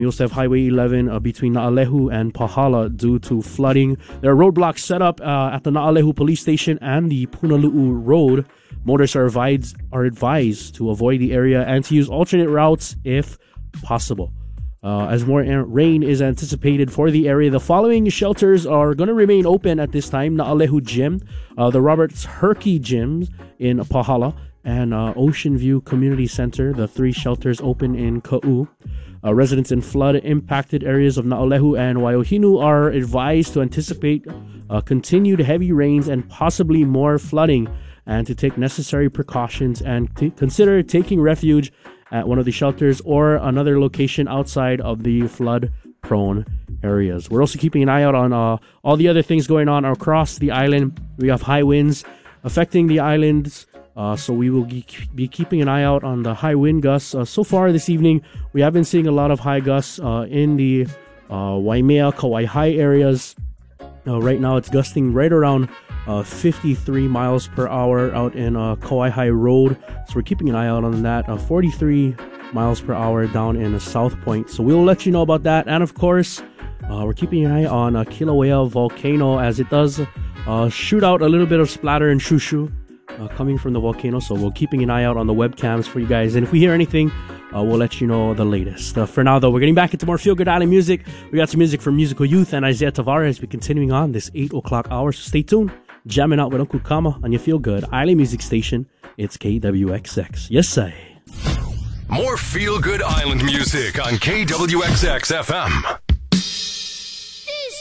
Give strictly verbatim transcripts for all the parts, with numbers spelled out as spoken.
We also have Highway eleven uh, between Naalehu and Pahala due to flooding. There are roadblocks set up uh, at the Naalehu police station and the Punalu'u Road. Motorists are advised, are advised to avoid the area and to use alternate routes if possible. Uh, as more rain is anticipated for the area, the following shelters are going to remain open at this time. Naalehu Gym, uh, the Roberts Herkey Gym in Pahala, and uh, Ocean View Community Center, the three shelters open in Ka'u. Uh, residents in flood-impacted areas of Naalehu and Waiohinu are advised to anticipate uh, continued heavy rains and possibly more flooding, and to take necessary precautions and to consider taking refuge at one of the shelters or another location outside of the flood-prone areas. We're also keeping an eye out on uh, all the other things going on across the island. We have high winds affecting the islands, uh, so we will be keeping an eye out on the high wind gusts. Uh, so far this evening, we have been seeing a lot of high gusts uh, in the uh, Waimea, Kauai High areas. Uh, right now, it's gusting right around Uh, fifty-three miles per hour out in uh, Kauai High Road. So we're keeping an eye out on that. Uh, forty-three miles per hour down in uh, South Point. So we'll let you know about that. And of course, uh, we're keeping an eye on uh, Kilauea volcano as it does uh, shoot out a little bit of splatter and shushu uh, coming from the volcano. So we're keeping an eye out on the webcams for you guys. And if we hear anything, Uh, we'll let you know the latest. Uh, for now, though, we're getting back into more Feel Good Island music. We got some music from Musical Youth and Isaiah Tavares. We're continuing on this eight o'clock hour, so stay tuned. Jamming out with Uncle Kama on your Feel Good Island music station. It's K W X X. Yes, sir. More Feel Good Island music on K W X X F M. This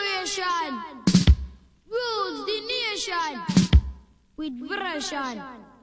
generation rules the nation with version.